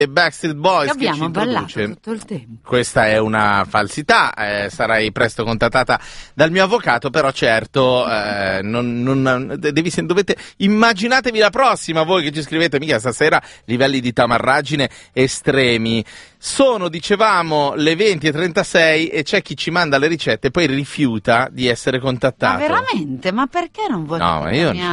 Backstreet Boys che ci abbiamo ballato introduce. tutto il tempo. Questa è una falsità, sarai presto contattata dal mio avvocato, però certo dovete immaginatevi la prossima, voi che ci scrivete, mica stasera livelli di tamarragine estremi. Sono, dicevamo, le 20:36 e c'è chi ci manda le ricette e poi rifiuta di essere contattato. Ma veramente? Ma perché non vuoi No, ma io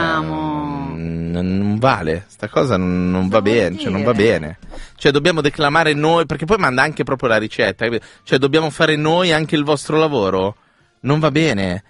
non vale, sta cosa non va bene, cioè non va bene. Cioè dobbiamo declamare noi, perché poi manda anche proprio la ricetta, cioè dobbiamo fare noi anche il vostro lavoro. Non va bene.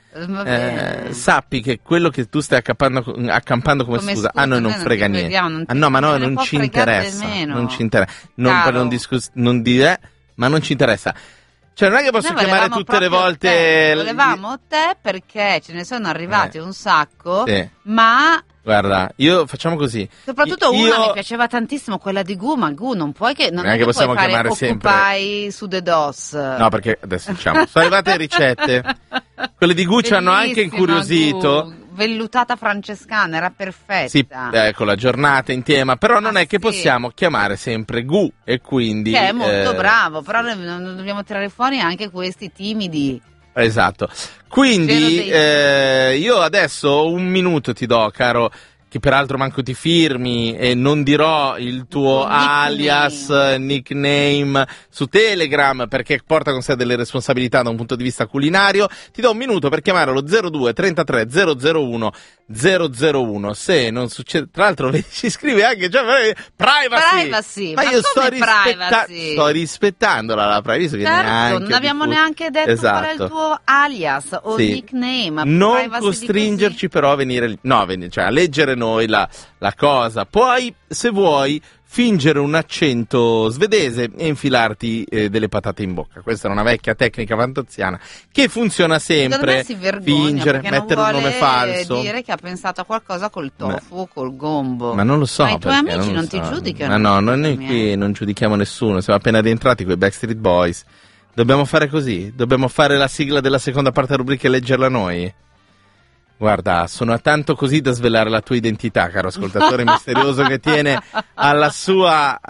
Sappi che quello che tu stai accampando come scusa a noi non frega niente. Non ci interessa. Non ci interessa. Non dire, ma non ci interessa. Cioè non è che posso chiamare tutte le volte. Volevamo te perché ce ne sono arrivati un sacco, sì. Ma guarda, facciamo così. Soprattutto una mi piaceva tantissimo, quella di Gu, ma Gu non puoi che non è che possiamo puoi fare chiamare Occupy su The DOS. No, perché adesso diciamo, sono arrivate ricette. Quelle di Gu ci hanno anche incuriosito. Gu, vellutata francescana, era perfetta. Sì, ecco, la giornata in tema, però non è che possiamo chiamare sempre Gu e quindi che è molto bravo, però non dobbiamo tirare fuori anche questi timidi. Esatto. Quindi io adesso 1 minuto ti do, caro, che peraltro manco ti firmi e non dirò il tuo alias, nickname su Telegram perché porta con sé delle responsabilità da un punto di vista culinario. Ti do 1 minuto per chiamare allo 02 33 001 001. Se non succede, tra l'altro ci scrive anche privacy. Ma io sto rispettando la privacy. Certo, non abbiamo neanche detto qual è il tuo alias o nickname. Non costringerci però a venire cioè a leggere noi la cosa. Puoi, se vuoi, fingere un accento svedese e infilarti delle patate in bocca. Questa è una vecchia tecnica fantoziana che funziona sempre. Si vergogna, fingere, mettere un nome falso, dire che ha pensato a qualcosa col tofu, col gombo. Ma non lo so. Ma i tuoi amici non ti giudicano? Ma no, noi qui non giudichiamo nessuno. Siamo appena rientrati con i Backstreet Boys. Dobbiamo fare così? Dobbiamo fare la sigla della seconda parte della rubrica e leggerla noi? Guarda, sono tanto così da svelare la tua identità, caro ascoltatore misterioso che tiene alla sua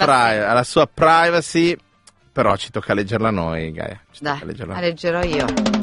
privacy, però ci tocca leggerla noi, Gaia. Dai, la leggerò io.